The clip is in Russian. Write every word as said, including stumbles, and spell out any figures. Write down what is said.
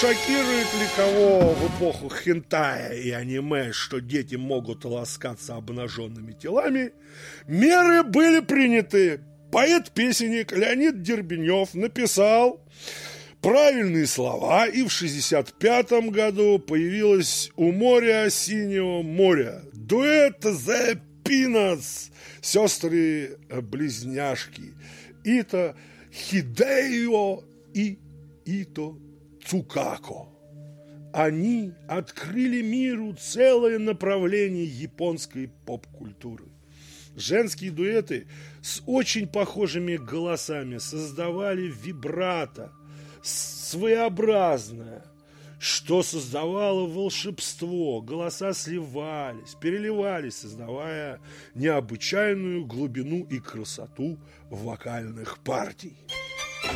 шокирует ли кого в эпоху хентая и аниме, что дети могут ласкаться обнаженными телами, меры были приняты. Поэт-песенник Леонид Дербенев написал правильные слова, и в шестьдесят пятом году появилось «У моря синего моря» дуэт The Peanuts, сестры-близняшки Ито Хидео и Ито Цукако. Они открыли миру целое направление японской поп-культуры. Женские дуэты с очень похожими голосами создавали вибрато, своеобразное, что создавало волшебство. Голоса сливались, переливались, создавая необычайную глубину и красоту вокальных партий.